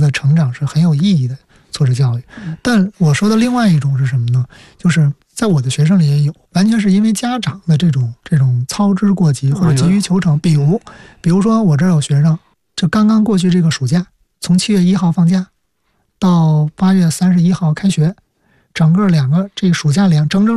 的成长是很有意义的挫折教育。但我说的另外一种是什么呢？就是在我的学生里也有，完全是因为家长的这种操之过急或者急于求成。比如说我这儿有学生，就刚刚过去这个暑假，从7月1号放假到8月31号开学，整个这个暑假整整